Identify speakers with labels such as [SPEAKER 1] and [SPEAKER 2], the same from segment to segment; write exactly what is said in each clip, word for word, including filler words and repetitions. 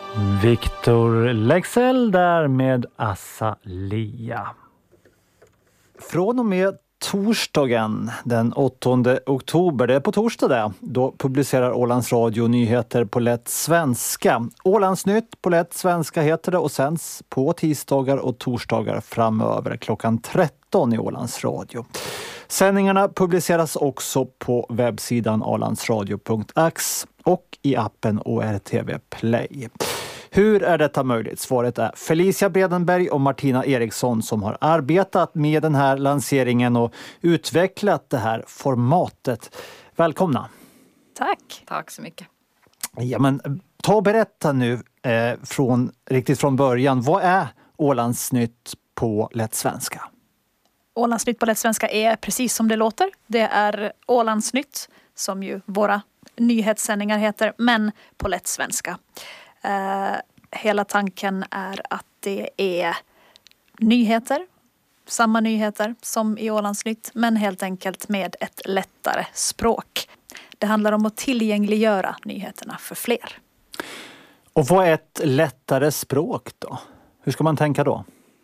[SPEAKER 1] Victor Leksell där med Azalea. Från och med torsdagen den åttonde oktober, det är på torsdag där, då publicerar Ålands Radio nyheter på lätt svenska. Ålandsnytt på lätt svenska heter det och sänds på tisdagar och torsdagar framöver klockan tretton i Ålands Radio. Sändningarna publiceras också på webbsidan ålandsradio punkt ax och i appen O R T V Play. Hur är detta möjligt? Svaret är Felicia Bredenberg och Martina Eriksson som har arbetat med den här lanseringen och utvecklat det här formatet. Välkomna!
[SPEAKER 2] Tack! Tack så mycket!
[SPEAKER 1] Ja, men ta och berätta nu eh, från, riktigt från början. Vad är Ålandsnytt på lätt svenska?
[SPEAKER 2] Ålandsnytt på lätt svenska är precis som det låter. Det är Ålandsnytt som ju våra nyhetssändningar heter, men på lätt svenska. Uh, hela tanken är att det är nyheter, samma nyheter som i Ålandsnytt, men helt enkelt med ett lättare språk. Det handlar om att tillgängliggöra nyheterna för fler.
[SPEAKER 1] Och vad är ett lättare språk då? Hur ska man tänka då?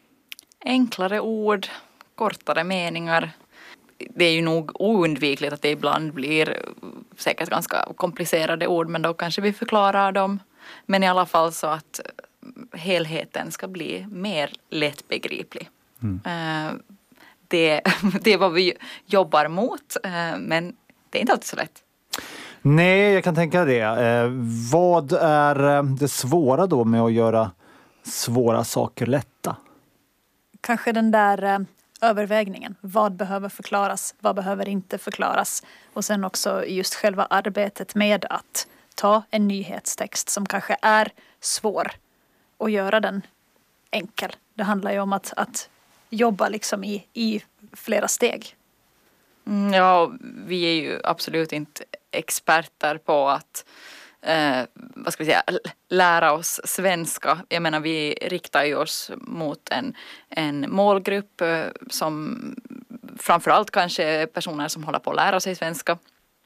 [SPEAKER 3] Enklare ord, kortare meningar. Det är ju nog oundvikligt att det ibland blir säkert ganska komplicerade ord, men då kanske vi förklarar dem. Men i alla fall så att helheten ska bli mer lättbegriplig. Mm. Det, det är vad vi jobbar mot, men det är inte alltid så lätt.
[SPEAKER 1] Nej, jag kan tänka det. Vad är det svåra då med att göra svåra saker lätta?
[SPEAKER 2] Kanske den där övervägningen. Vad behöver förklaras? Vad behöver inte förklaras? Och sen också just själva arbetet med att ta en nyhetstext som kanske är svår och göra den enkel. Det handlar ju om att, att jobba liksom i, i flera steg.
[SPEAKER 3] Mm, ja, vi är ju absolut inte experter på att eh, vad ska vi säga, lära oss svenska. Jag menar, vi riktar ju oss mot en, en målgrupp eh, som framförallt kanske är personer som håller på att lära sig svenska.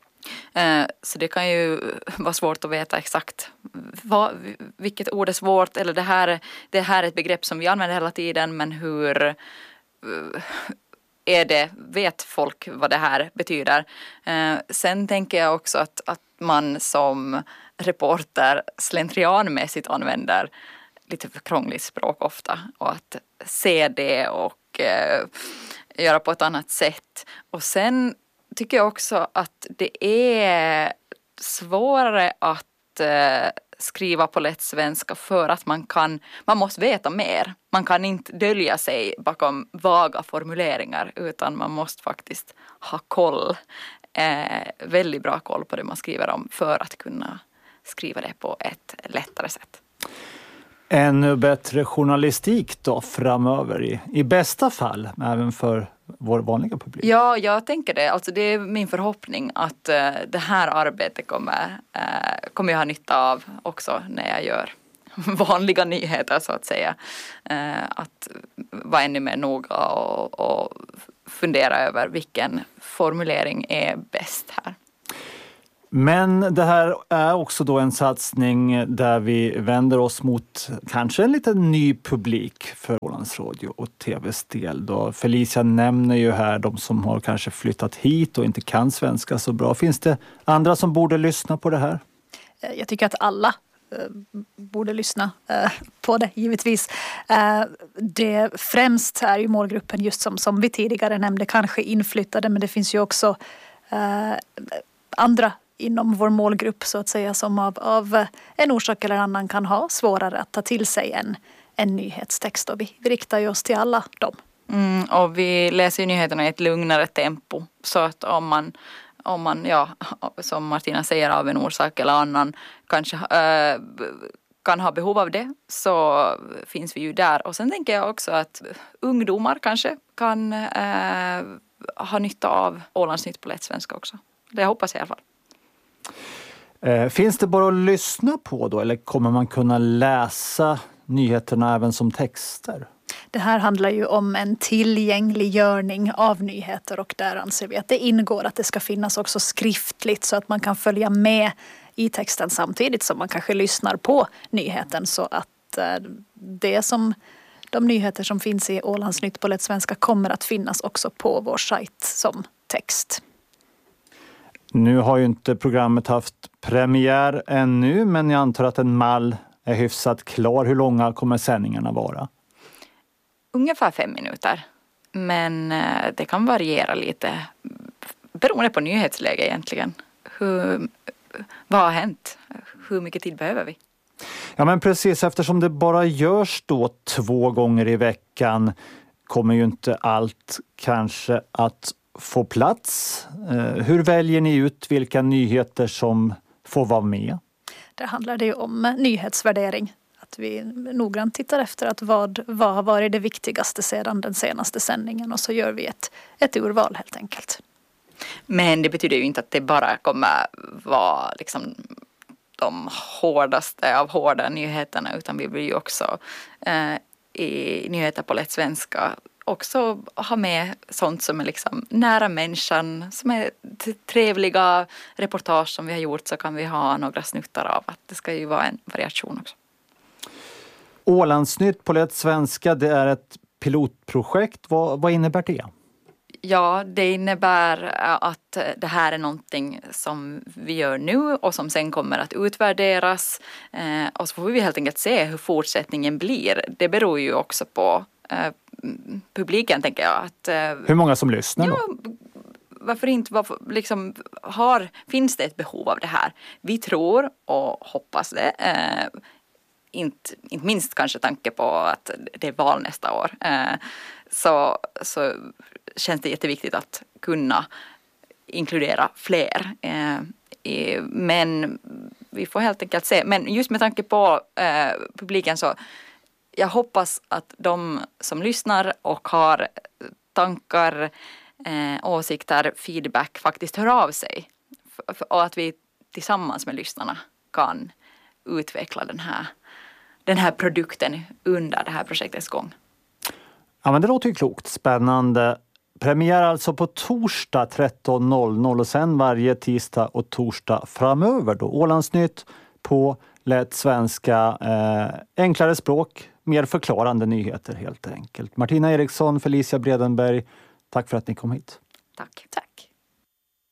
[SPEAKER 3] Så det kan ju vara svårt att veta exakt vad, vilket ord är svårt, eller det här, det här är ett begrepp som vi använder hela tiden, men hur är det, vet folk vad det här betyder? Sen tänker jag också att, att man som reporter slentrianmässigt använder lite för krångligt språk ofta, och att se det och eh, göra på ett annat sätt. Och sen tycker jag också att det är svårare att eh, skriva på lätt svenska för att man kan, man måste veta mer. Man kan inte dölja sig bakom vaga formuleringar, utan man måste faktiskt ha koll, eh, väldigt bra koll på det man skriver om för att kunna skriva det på ett lättare sätt.
[SPEAKER 1] Ännu bättre journalistik då framöver i, i bästa fall, även för vår vanliga publik.
[SPEAKER 3] Ja, jag tänker det. Alltså det är min förhoppning att uh, det här arbetet kommer, uh, kommer jag ha nytta av också när jag gör vanliga nyheter så att säga. Uh, att vara ännu mer noga och, och fundera över vilken formulering är bäst här.
[SPEAKER 1] Men det här är också då en satsning där vi vänder oss mot kanske en liten ny publik för Ålands Radio och tvs del. Då Felicia nämner ju här de som har kanske flyttat hit och inte kan svenska så bra. Finns det andra som borde lyssna på det här?
[SPEAKER 2] Jag tycker att alla borde lyssna på det, givetvis. Det främst är ju målgruppen just som, som vi tidigare nämnde, kanske inflyttade, men det finns ju också andra inom vår målgrupp så att säga som av, av en orsak eller annan kan ha svårare att ta till sig en, en nyhetstext, och vi, vi riktar ju oss till alla dem.
[SPEAKER 3] Mm, och vi läser ju nyheterna i ett lugnare tempo, så att om man, om man ja, som Martina säger, av en orsak eller annan kanske äh, kan ha behov av det, så finns vi ju där. Och sen tänker jag också att ungdomar kanske kan äh, ha nytta av Ålandsnytt på lätt svenska också. Det hoppas jag i alla fall.
[SPEAKER 1] Eh, finns det bara att lyssna på då, eller kommer man kunna läsa nyheterna även som texter?
[SPEAKER 2] Det här handlar ju om en tillgängliggörning av nyheter, och där anser vi att det ingår att det ska finnas också skriftligt så att man kan följa med i texten samtidigt som man kanske lyssnar på nyheten, så att eh, det som de nyheter som finns i Ålandsnytt på lätt svenska kommer att finnas också på vår sajt som text.
[SPEAKER 1] Nu har ju inte programmet haft premiär ännu, men jag antar att en mall är hyfsat klar. Hur långa kommer sändningarna vara?
[SPEAKER 3] Ungefär fem minuter. Men det kan variera lite beroende på nyhetsläge egentligen. Hur, vad har hänt? Hur mycket tid behöver vi?
[SPEAKER 1] Ja, men precis, eftersom det bara görs då två gånger i veckan kommer ju inte allt kanske att få plats. Hur väljer ni ut vilka nyheter som får vara med?
[SPEAKER 2] Det handlar det ju om nyhetsvärdering. Att vi noggrant tittar efter att vad, vad har varit det viktigaste sedan den senaste sändningen, och så gör vi ett, ett urval helt enkelt.
[SPEAKER 3] Men det betyder ju inte att det bara kommer vara liksom de hårdaste av hårda nyheterna, utan vi vill ju också eh, i nyheter på lätt svenska också ha med sånt som är liksom nära människan, som är trevliga reportage som vi har gjort, så kan vi ha några snuttar av. Att det ska ju vara en variation också.
[SPEAKER 1] Ålandsnytt på lätt svenska, det är ett pilotprojekt. Vad, vad innebär det?
[SPEAKER 3] Ja, det innebär att det här är någonting som vi gör nu och som sen kommer att utvärderas. Eh, och så får vi helt enkelt se hur fortsättningen blir. Det beror ju också på eh, publiken, tänker jag. Att, eh,
[SPEAKER 1] hur många som lyssnar då?
[SPEAKER 3] Ja, varför inte? Varför, liksom, har, finns det ett behov av det här? Vi tror och hoppas det. Eh, inte, inte minst kanske tanke på att det är val nästa år. Eh, så, så känns det jätteviktigt att kunna inkludera fler. Eh, i, men vi får helt enkelt se. Men just med tanke på eh, publiken, så jag hoppas att de som lyssnar och har tankar, eh, åsikter, feedback faktiskt hör av sig. F- och att vi tillsammans med lyssnarna kan utveckla den här, den här produkten under det här projektets gång.
[SPEAKER 1] Ja, men det låter ju klokt. Spännande. Premiär alltså på torsdag tretton noll noll och sen varje tisdag och torsdag framöver då. Ålandsnytt på lätt svenska, eh, enklare språk, mer förklarande nyheter helt enkelt. Martina Eriksson, Felicia Bredenberg, tack för att ni kom hit.
[SPEAKER 3] Tack.
[SPEAKER 2] Tack.